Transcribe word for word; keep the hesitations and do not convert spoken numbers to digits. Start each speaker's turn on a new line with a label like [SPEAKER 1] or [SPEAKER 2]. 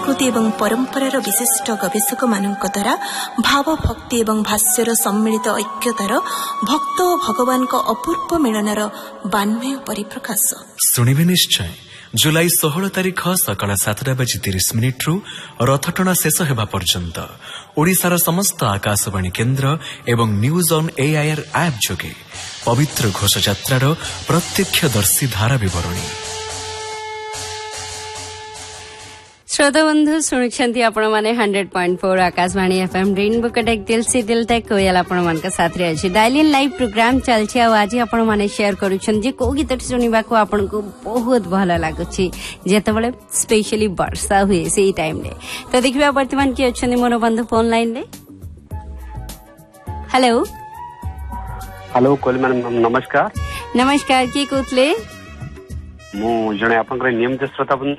[SPEAKER 1] कृति एवं परंपरार विशिष्ट गवेषक मानक द्वारा भाव भक्ति एवं भाष्यर सम्मिलित ऐक्यतार भक्त और भगवान का अपूर्व मिलनर बान्मय परिप्रकाश
[SPEAKER 2] शुणिबे निश्चय। जुलाई षोहल तारिख सकाळ सातटा बाजी तीस मिनिट रु रथटଣା शेष हेबा पर्यंत ओडिशार समस्त आकाशवाणी केन्द्र एवं न्यूज ऑन एआईआर ऐप जोगे पवित्र घोषयात्रार प्रत्यक्षदर्शी धारा विवरणी।
[SPEAKER 3] श्रोता बंधु शुणुछंती आपण माने hundred point four Akashvani FM rainbow कटेक्ट दिल से दिल तक कोयल आपण मान का साथ रे अछि डायल इन लाइव प्रोग्राम चलछि आ आज आपण माने शेयर करूछन जे को गीत सुनिबा को आपण को बहुत भलो लागुछि जेतबेले स्पेशली वर्षा हुए सेही टाइम रे। तो देखिबा वर्तमान की अछन मोर बंधु फोन लाइन रे। हेलो
[SPEAKER 4] हेलो कोल मैडम नमस्कार।
[SPEAKER 3] नमस्कार की कोतले
[SPEAKER 4] मु जने आपन नियमित श्रोता